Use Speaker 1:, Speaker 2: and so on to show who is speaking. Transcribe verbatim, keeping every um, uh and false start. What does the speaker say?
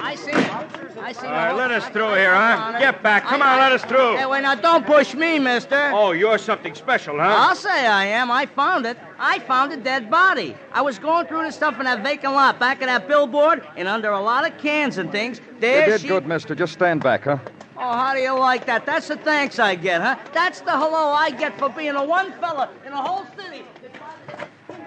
Speaker 1: I see it. I see it.
Speaker 2: All right, let us through here, huh? Get back. Come on, let us through.
Speaker 1: Hey, wait, now, don't push me, mister.
Speaker 2: Oh, you're something special, huh?
Speaker 1: I'll say I am. I found it. I found a dead body. I was going through the stuff in that vacant lot back of that billboard, and under a lot of cans and things, there
Speaker 3: You did
Speaker 1: she...
Speaker 3: good, mister. Just stand back, huh?
Speaker 1: Oh, how do you like that? That's the thanks I get, huh? That's the hello I get for being the one fella in the whole city